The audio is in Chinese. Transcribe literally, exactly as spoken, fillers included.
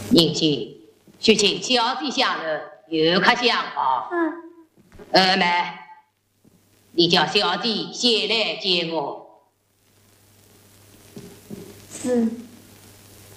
宁姐，就请小弟下楼有客相好。 嗯。 二妹，你叫小弟先来接我。 是。